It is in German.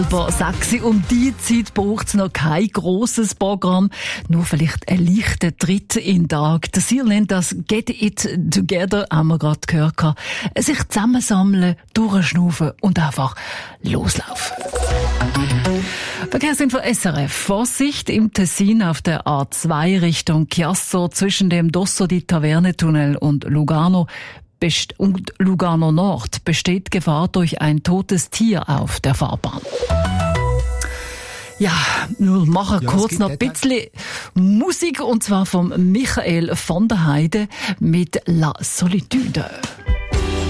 6 um die Zeit braucht es noch kein grosses Programm, nur vielleicht ein leichter Tritt in den Tag. Der Ziel nennt das «Get it together», haben wir gerade gehört. Sich zusammensammeln, durchschnaufen und einfach loslaufen. Verkehrsinfo SRF. Vorsicht im Tessin auf der A2 Richtung Chiasso zwischen dem Dosso di Taverne-Tunnel und Lugano Nord besteht Gefahr durch ein totes Tier auf der Fahrbahn. Ja, wir machen kurz noch ein bisschen Musik, und zwar von Michael von der Heide mit La Solitude.